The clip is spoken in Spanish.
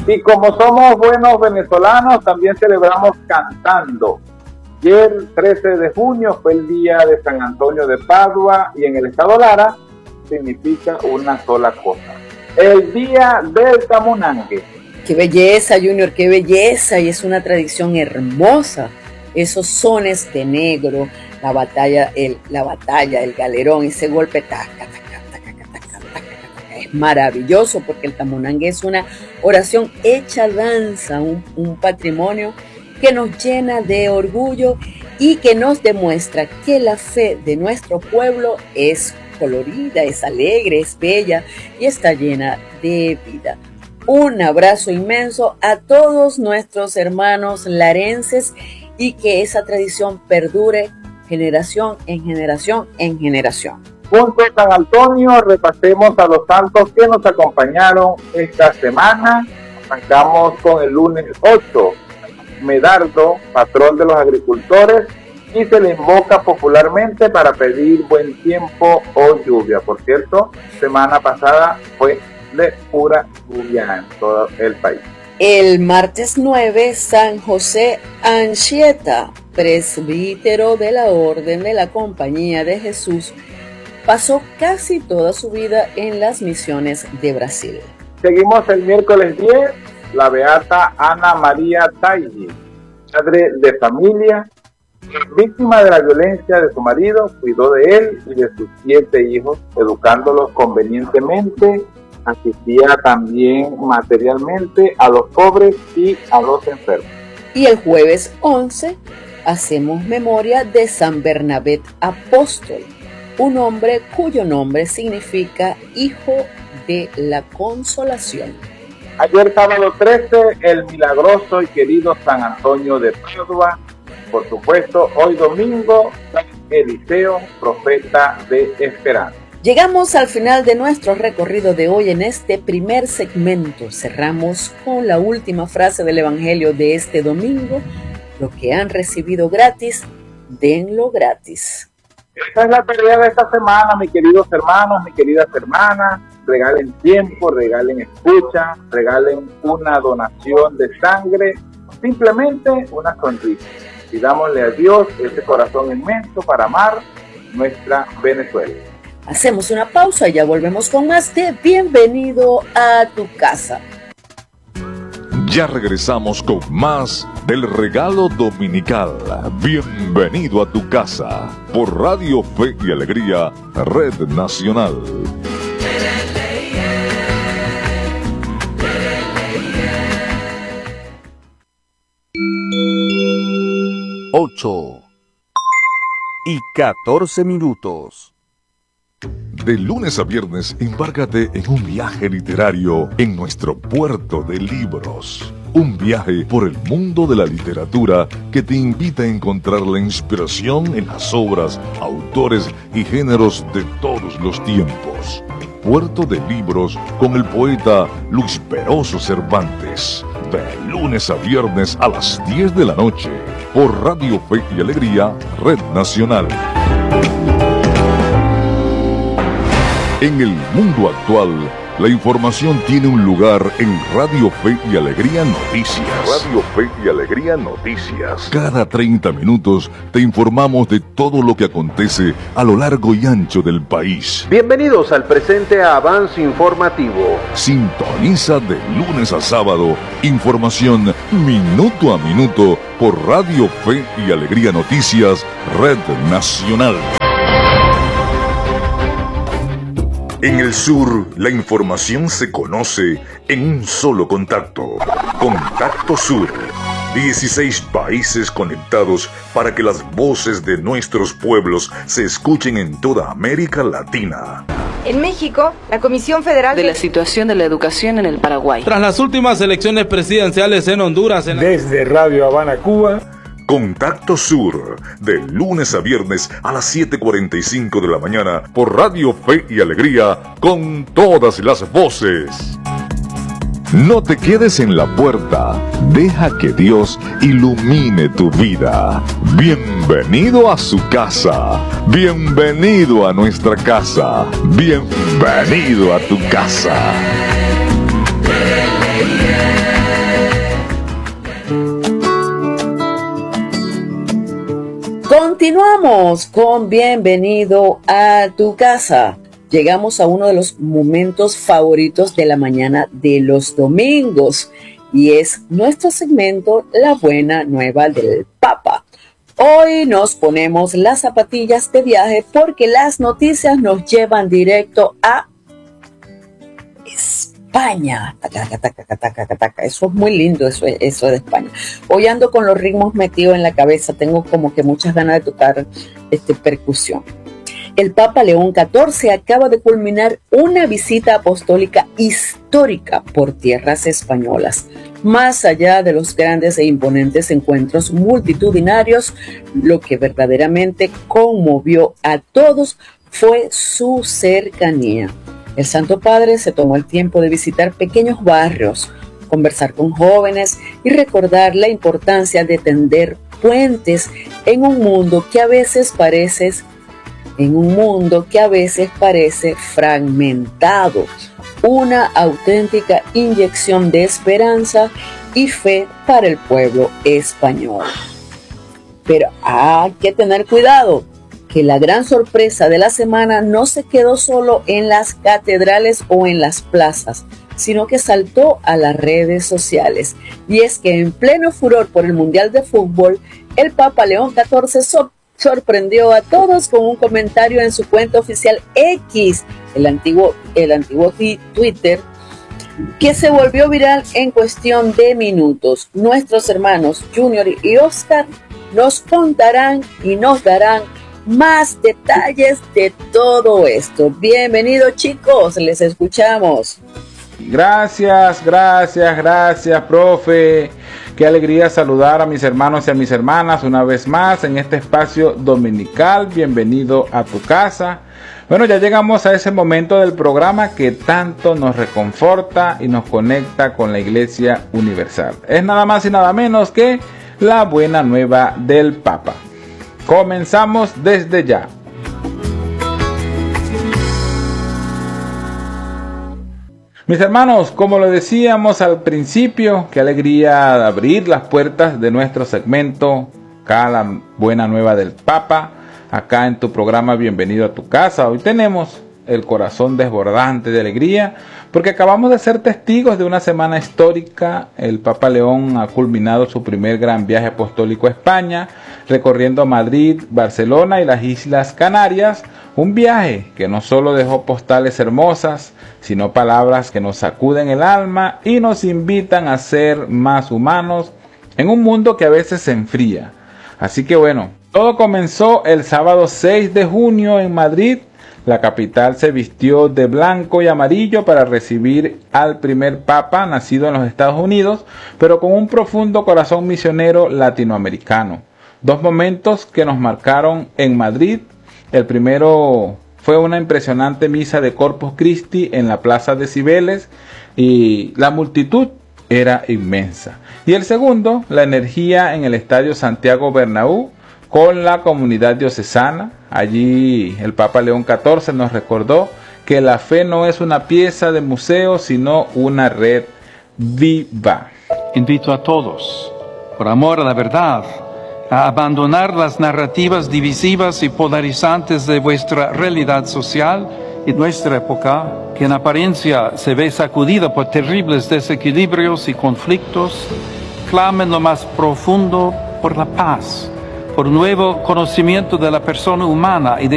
Y como somos buenos venezolanos, también celebramos cantando. Ayer, 13 de junio, fue el día de San Antonio de Padua y en el estado Lara significa una sola cosa. El día del Camunangue. ¡Qué belleza, Junior! ¡Qué belleza! Y es una tradición hermosa. Esos sones de negro, la batalla, el galerón, ese golpe, taca, taca, taca, taca, taca, taca, es maravilloso porque el Camunangue es una oración hecha danza, un patrimonio que nos llena de orgullo y que nos demuestra que la fe de nuestro pueblo es colorida, es alegre, es bella y está llena de vida. Un abrazo inmenso a todos nuestros hermanos larenses y que esa tradición perdure generación en generación en generación. Junto a San Antonio, repasemos a los santos que nos acompañaron esta semana. Arrancamos con el lunes 8, Medardo, patrón de los agricultores, y se le invoca popularmente para pedir buen tiempo o lluvia. Por cierto, semana pasada fue de pura lluvia en todo el país. El martes 9, San José Anchieta, presbítero de la Orden de la Compañía de Jesús, pasó casi toda su vida en las misiones de Brasil. Seguimos el miércoles 10, la beata Ana María Taigi, madre de familia, víctima de la violencia de su marido, cuidó de él y de sus 7 hijos, educándolos convenientemente, asistía también materialmente a los pobres y a los enfermos. Y el jueves 11 hacemos memoria de San Bernabé Apóstol, un hombre cuyo nombre significa hijo de la consolación. Ayer sábado 13, el milagroso y querido San Antonio de Padua. Por supuesto, hoy domingo, San Eliseo, profeta de esperanza. Llegamos al final de nuestro recorrido de hoy en este primer segmento. Cerramos con la última frase del Evangelio de este domingo. Lo que han recibido gratis, denlo gratis. Esta es la tarea de esta semana, mis queridos hermanos, mis queridas hermanas. Regalen tiempo, regalen escucha, regalen una donación de sangre, simplemente una sonrisa. Pidámosle a Dios ese corazón inmenso para amar nuestra Venezuela. Hacemos una pausa y ya volvemos con más de Bienvenido a tu casa. Ya regresamos con más del regalo dominical. Bienvenido a tu casa por Radio Fe y Alegría, Red Nacional. 8:14. De lunes a viernes, embárcate en un viaje literario en nuestro puerto de libros. Un viaje por el mundo de la literatura que te invita a encontrar la inspiración en las obras, autores y géneros de todos los tiempos. Puerto de Libros con el poeta Luis Peroso Cervantes. De lunes a viernes a las 10 de la noche. Por Radio Fe y Alegría, Red Nacional. En el mundo actual, la información tiene un lugar en Radio Fe y Alegría Noticias. Radio Fe y Alegría Noticias. Cada 30 minutos te informamos de todo lo que acontece a lo largo y ancho del país. Bienvenidos al presente avance informativo. Sintoniza de lunes a sábado información minuto a minuto por Radio Fe y Alegría Noticias, Red Nacional. En el sur, la información se conoce en un solo contacto. Contacto Sur. 16 países conectados para que las voces de nuestros pueblos se escuchen en toda América Latina. En México, la Comisión Federal de la situación de la educación en el Paraguay. Tras las últimas elecciones presidenciales en Honduras. Desde Radio Habana, Cuba. Contacto Sur, de lunes a viernes a las 7:45 de la mañana por Radio Fe y Alegría, con todas las voces. No te quedes en la puerta, deja que Dios ilumine tu vida. Bienvenido a su casa, bienvenido a nuestra casa, bienvenido a tu casa. Comenzamos con Bienvenido a tu casa. Llegamos a uno de los momentos favoritos de la mañana de los domingos y es nuestro segmento La Buena Nueva del Papa. Hoy nos ponemos las zapatillas de viaje porque las noticias nos llevan directo a España. Eso es muy lindo, eso de España. Hoy ando con los ritmos metidos en la cabeza, tengo como que muchas ganas de tocar percusión. El Papa León XIV acaba de culminar una visita apostólica histórica por tierras españolas. Más allá de los grandes e imponentes encuentros multitudinarios, lo que verdaderamente conmovió a todos fue su cercanía. El Santo Padre se tomó el tiempo de visitar pequeños barrios, conversar con jóvenes y recordar la importancia de tender puentes en un mundo que a veces parece fragmentado. Una auténtica inyección de esperanza y fe para el pueblo español. Pero hay que tener cuidado, que la gran sorpresa de la semana no se quedó solo en las catedrales o en las plazas, sino que saltó a las redes sociales. Y es que en pleno furor por el Mundial de Fútbol, el Papa León XIV sorprendió a todos con un comentario en su cuenta oficial X, el antiguo Twitter, que se volvió viral en cuestión de minutos. Nuestros hermanos Junior y Oscar nos contarán y nos darán más detalles de todo esto. Bienvenidos, chicos, les escuchamos. Gracias, profe. Qué alegría saludar a mis hermanos y a mis hermanas una vez más en este espacio dominical. Bienvenido a tu casa. Bueno, ya llegamos a ese momento del programa que tanto nos reconforta y nos conecta con la Iglesia Universal. Es nada más y nada menos que la Buena Nueva del Papa. Comenzamos desde ya. Mis hermanos, como lo decíamos al principio, qué alegría de abrir las puertas de nuestro segmento, acá la Buena Nueva del Papa, acá en tu programa Bienvenido a tu casa. Hoy tenemos el corazón desbordante de alegría, porque acabamos de ser testigos de una semana histórica. El Papa León ha culminado su primer gran viaje apostólico a España, recorriendo Madrid, Barcelona y las Islas Canarias. Un viaje que no solo dejó postales hermosas, sino palabras que nos sacuden el alma y nos invitan a ser más humanos en un mundo que a veces se enfría. Así que bueno, todo comenzó el sábado 6 de junio en Madrid. La capital se vistió de blanco y amarillo para recibir al primer papa nacido en los Estados Unidos, pero con un profundo corazón misionero latinoamericano. Dos momentos que nos marcaron en Madrid. El primero fue una impresionante misa de Corpus Christi en la Plaza de Cibeles y la multitud era inmensa. Y el segundo, la energía en el Estadio Santiago Bernabéu con la comunidad diocesana. Allí el Papa León XIV nos recordó que la fe no es una pieza de museo, sino una red viva. Invito a todos, por amor a la verdad, a abandonar las narrativas divisivas y polarizantes de vuestra realidad social y nuestra época, que en apariencia se ve sacudida por terribles desequilibrios y conflictos. Clamen lo más profundo por la paz, por un nuevo conocimiento de la persona humana y de